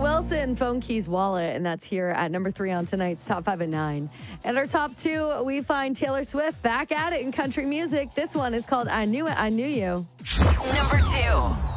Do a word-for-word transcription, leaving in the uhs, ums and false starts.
Wilson, Phone Keys Wallet, and that's here at number three on tonight's Top five at nine. And our top two, we find Taylor Swift back at it in country music. This one is called I Knew It, I Knew You. Number two.